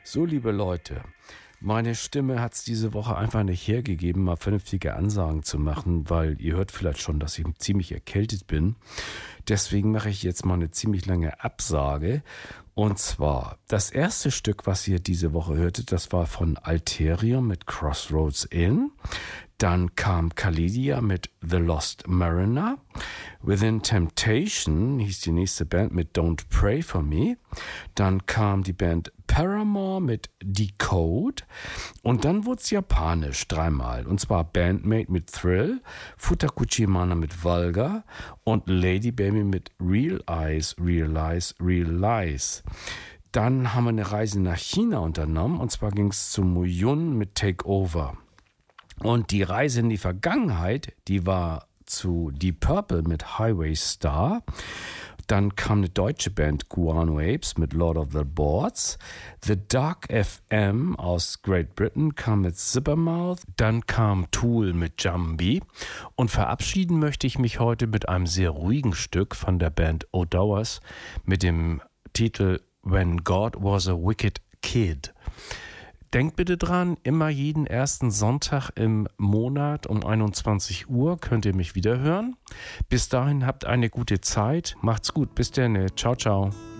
So, liebe Leute, meine Stimme hat es diese Woche einfach nicht hergegeben, mal vernünftige Ansagen zu machen, weil ihr hört vielleicht schon, dass ich ziemlich erkältet bin. Deswegen mache ich jetzt mal eine ziemlich lange Absage. Und zwar, das erste Stück, was ihr diese Woche hörtet, das war von Alterium mit Crossroads Inn. Dann kam Khalidia mit The Lost Mariner. Within Temptation hieß die nächste Band mit Don't Pray For Me. Dann kam die Band Paramore mit Decode. Und dann wurde es japanisch dreimal. Und zwar Bandmate mit Thrill, Futakuchimana mit Vulgar und Lady Baby mit Real Eyes, Realize, Realize. Dann haben wir eine Reise nach China unternommen. Und zwar ging es zu Muyun mit Takeover. Und die Reise in die Vergangenheit, die war zu Deep Purple mit Highway Star. Dann kam eine deutsche Band Guano Apes mit Lord of the Boards. The Dark FM aus Great Britain kam mit Zippermouth. Dann kam Tool mit Jambi. Und verabschieden möchte ich mich heute mit einem sehr ruhigen Stück von der Band O'Dowers mit dem Titel When God Was a Wicked Kid. Denkt bitte dran, immer jeden ersten Sonntag im Monat um 21 Uhr könnt ihr mich wieder hören. Bis dahin habt eine gute Zeit. Macht's gut. Bis dann. Ciao, ciao.